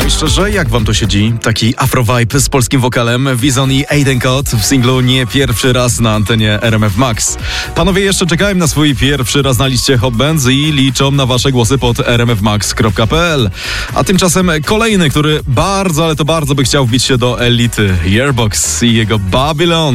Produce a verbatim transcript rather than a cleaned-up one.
I szczerze, jak wam to siedzi? Taki afro-vibe z polskim wokalem, Wizon i Aiden Cott w singlu nie pierwszy raz na antenie R M F Max. Panowie jeszcze czekają na swój pierwszy raz na liście Hot Bands i liczą na wasze głosy pod r m f max kropka p l. A tymczasem kolejny, który bardzo, ale to bardzo by chciał wbić się do elity. Yearbox i jego Babylon.